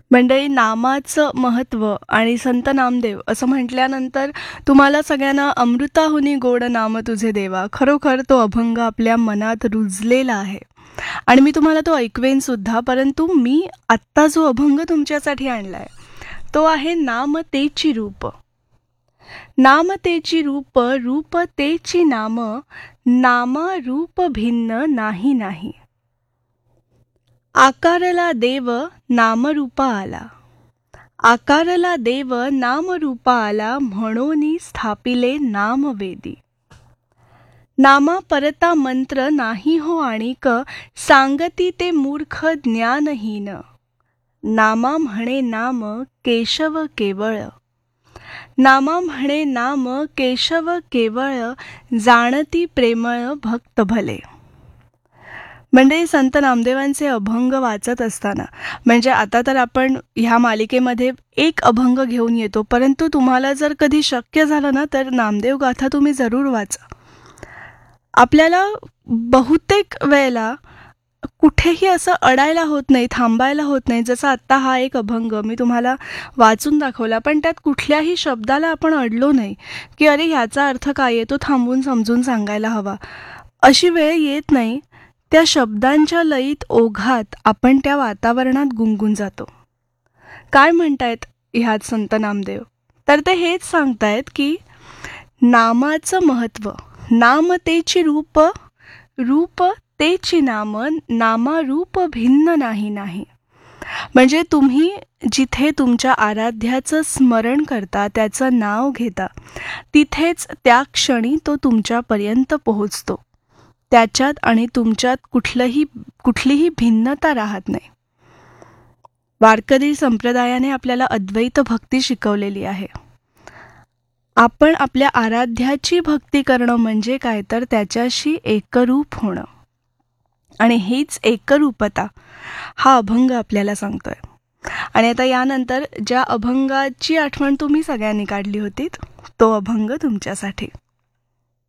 मंडळी, नामाचं महत्त्व आणि संत नामदेव असं म्हटल्यानंतर तुम्हाला सगळ्यांना अमृताहुनी गोड नाम तुझे देवा, खरोखर तो अभंग आपल्या मनात रुजलेला आहे आणि मी तुम्हाला तो ऐकवेन सुद्धा. परंतु मी आत्ता जो अभंग तुमच्यासाठी आणलाय तो आहे नाम तेची रूप. नाम तेची रूप, रूप तेची नाम, नामा रूप भिन्न नाही नाही. आकारला देव नामरूपा आला, आकारला देव नामरूपा आला, म्हणून स्थापिले नामवेदी. नामा परता मंत्र नाही हो आणिक, सांगती ते मूर्ख ज्ञानहीन. नामा म्हणे नाम केशव केवळ, नामा म्हणे नाम केशव केवळ, जाणती प्रेमळ भक्त भले. म्हणजे संत नामदेवांचे अभंग वाचत असताना, म्हणजे आता तर आपण ह्या मालिकेमध्ये एक अभंग घेऊन येतो, परंतु तुम्हाला जर कधी शक्य झालं ना तर नामदेव गाथा तुम्ही जरूर वाचा. आपल्याला बहुतेक वेळेला कुठेही असं अडायला होत नाही, थांबायला होत नाही. जसं आत्ता हा एक अभंग मी तुम्हाला वाचून दाखवला, पण त्यात कुठल्याही शब्दाला आपण अडलो नाही की अरे ह्याचा अर्थ काय आहे, तो थांबून समजून सांगायला हवा. अशी वेळ येत नाही. त्या शब्दांच्या लयीत ओघात आपण त्या वातावरणात गुंगून जातो. काय म्हणतायत ह्यात संत नामदेव? तर ते हेच सांगतायत की नामाचं महत्त्व, नाम तेची रूप, रूप तेची नाम, नामा रूप भिन्न नाही नाही. म्हणजे तुम्ही जिथे तुमच्या आराध्याचं स्मरण करता, त्याचं नाव घेता, तिथेच त्या क्षणी तो तुमच्यापर्यंत पोहोचतो. त्याच्यात आणि तुमच्यात कुठलीही भिन्नता राहत नाही. वारकरी संप्रदायाने आपल्याला अद्वैत भक्ती शिकवलेली आहे. आपण आपल्या आराध्याची भक्ती करणं म्हणजे काय, तर त्याच्याशी एकरूप होणं. आणि हीच एकरूपता हा अभंग आपल्याला सांगतोय. आणि आता यानंतर ज्या अभंगाची आठवण तुम्ही सगळ्यांनी काढली होती तो अभंग तुमच्यासाठी.